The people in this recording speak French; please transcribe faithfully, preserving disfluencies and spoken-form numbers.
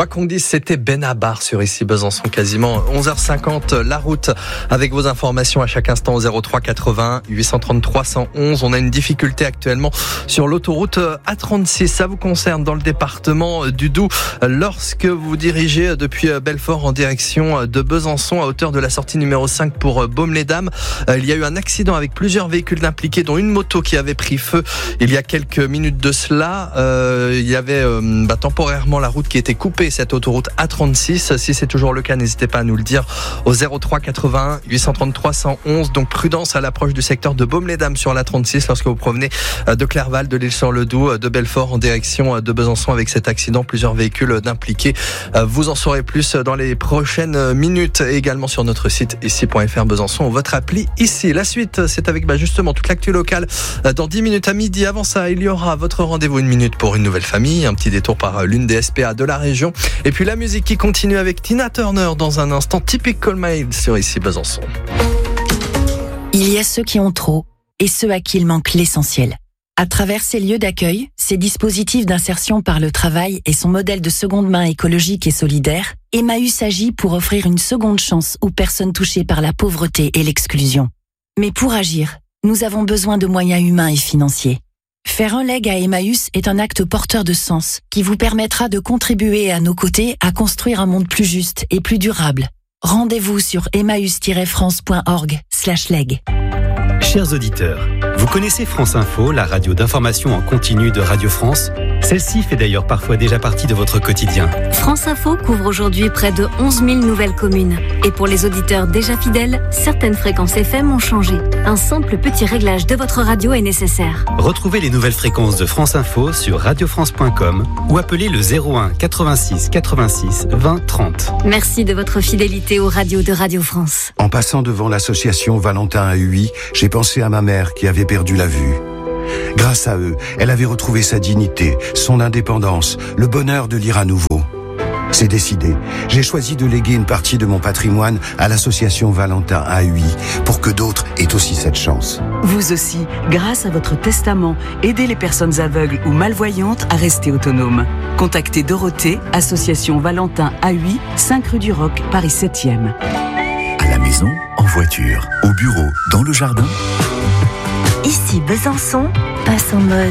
Quoi qu'on dise, c'était Benabar sur ici Besançon, quasiment onze heures cinquante. La route avec vos informations à chaque instant au zéro trois quatre-vingts huit cent trente trois cent onze. On a une difficulté actuellement sur l'autoroute A trente-six. Ça vous concerne dans le département du Doubs. Lorsque vous dirigez depuis Belfort en direction de Besançon à hauteur de la sortie numéro cinq pour Baume-les-Dames, il y a eu un accident avec plusieurs véhicules impliqués, dont une moto qui avait pris feu il y a quelques minutes de cela. Euh, il y avait euh, bah, temporairement la route qui était coupée, cette autoroute A trente-six. Si c'est toujours le cas, n'hésitez pas à nous le dire au zéro trois quatre-vingts huit cent trente-trois cent onze. Donc prudence à l'approche du secteur de Baume-les-Dames sur l'A trente-six lorsque vous provenez de Clerval, de l'Île-sur-le-Doubs, de Belfort en direction de Besançon avec cet accident, plusieurs véhicules d'impliqués. Vous en saurez plus dans les prochaines minutes et également sur notre site ici point f r Besançon ou votre appli ici. La suite, c'est avec bah, justement toute l'actu locale dans dix minutes à midi. Avant ça, il y aura votre rendez-vous une minute pour une nouvelle famille, un petit détour par l'une des S P A de la région. Et puis la musique qui continue avec Tina Turner dans un instant. Typical Male sur ici Besançon. Il y a ceux qui ont trop et ceux à qui il manque l'essentiel. À travers ces lieux d'accueil, ces dispositifs d'insertion par le travail et son modèle de seconde main écologique et solidaire, Emmaüs agit pour offrir une seconde chance aux personnes touchées par la pauvreté et l'exclusion. Mais pour agir, nous avons besoin de moyens humains et financiers. Faire un leg à Emmaüs est un acte porteur de sens qui vous permettra de contribuer à nos côtés à construire un monde plus juste et plus durable. Rendez-vous sur emmaüs tiret france point org slash leg. Chers auditeurs, vous connaissez France Info, la radio d'information en continu de Radio France ? Celle-ci fait d'ailleurs parfois déjà partie de votre quotidien. France Info couvre aujourd'hui près de onze mille nouvelles communes. Et pour les auditeurs déjà fidèles, certaines fréquences F M ont changé. Un simple petit réglage de votre radio est nécessaire. Retrouvez les nouvelles fréquences de France Info sur radio france point com ou appelez le zéro un quatre-vingt-six quatre-vingt-six vingt trente. Merci de votre fidélité aux radios de Radio France. En passant devant l'association Valentin à Huy, j'ai pensé à ma mère qui avait perdu la vue. Grâce à eux, elle avait retrouvé sa dignité, son indépendance, le bonheur de lire à nouveau. C'est décidé. J'ai choisi de léguer une partie de mon patrimoine à l'association Valentin à Huy pour que d'autres aient aussi cette chance. Vous aussi, grâce à votre testament, aidez les personnes aveugles ou malvoyantes à rester autonomes. Contactez Dorothée, association Valentin à Huy, cinq rue du Roc, Paris septième. À la maison, en voiture, au bureau, dans le jardin. Ici Besançon passe en mode